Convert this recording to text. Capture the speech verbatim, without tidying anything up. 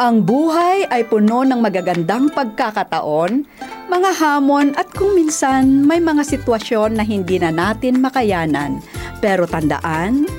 Ang buhay ay puno ng magagandang pagkakataon, mga hamon at kung minsan may mga sitwasyon na hindi na natin makayanan. Pero tandaan,